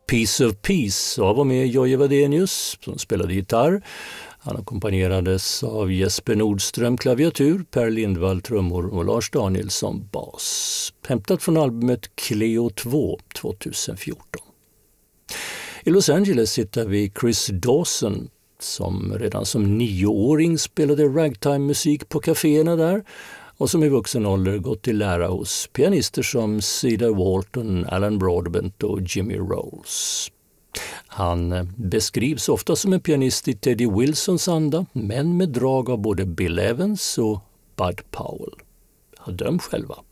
Piece of Peace av och med Jojje Wadenius som spelade gitarr. Han ackompanjerades av Jesper Nordström klaviatur, Per Lindvall trummor och Lars Danielsson bas. Hämtat från albumet Cleo 2 2014. I Los Angeles hittar vi Chris Dawson som redan som 9-åring spelade ragtime-musik på kaféerna där och som i vuxen ålder gått i lära hos pianister som Cedar Walton, Alan Broadbent och Jimmy Rolls. Han beskrivs ofta som en pianist i Teddy Wilsons anda, men med drag av både Bill Evans och Bud Powell. Döm själva.